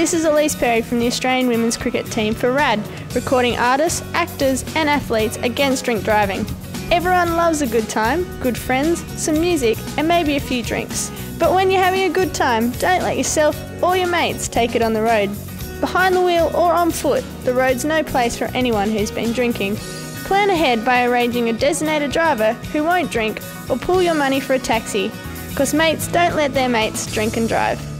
This is Elise Perry from the Australian Women's Cricket Team for RAD, recording artists, actors and athletes against drink driving. Everyone loves a good time, good friends, some music and maybe a few drinks. But when you're having a good time, don't let yourself or your mates take it on the road. Behind the wheel or on foot, the road's no place for anyone who's been drinking. Plan ahead by arranging a designated driver who won't drink or pool your money for a taxi, because mates don't let their mates drink and drive.